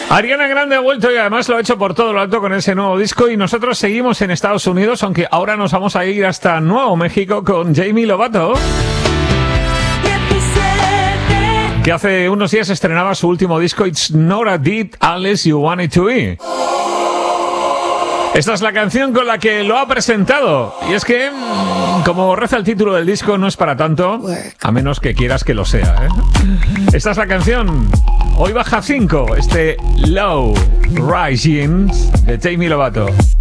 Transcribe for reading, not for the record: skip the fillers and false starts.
Ariana Grande ha vuelto y además lo ha hecho por todo lo alto con ese nuevo disco, y nosotros seguimos en Estados Unidos, aunque ahora nos vamos a ir hasta Nuevo México con Demi Lovato, que hace unos días estrenaba su último disco, It's Not a Deed Unless You Want It to Be. Esta es la canción con la que lo ha presentado, y es que, como reza el título del disco, no es para tanto, a menos que quieras que lo sea, ¿eh? Esta es la canción. Hoy baja 5, Low Rising de Demi Lovato.